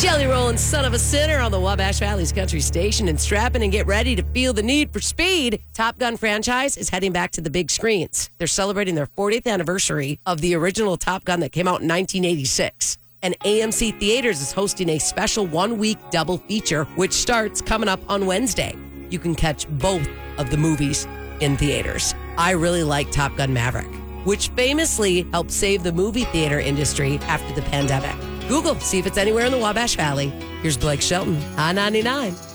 Jelly rolling son of a sinner on the Wabash Valley's country station, and strap in and get ready to feel the need for speed. Top Gun franchise is heading back to the big screens. They're celebrating their 40th anniversary of the original Top Gun that came out in 1986. And AMC Theaters is hosting a special one-week double feature, which starts coming up on Wednesday. You can catch both of the movies in theaters. I really like Top Gun Maverick, which famously helped save the movie theater industry after the pandemic. Google, see if it's anywhere in the Wabash Valley. Here's Blake Shelton, I-99.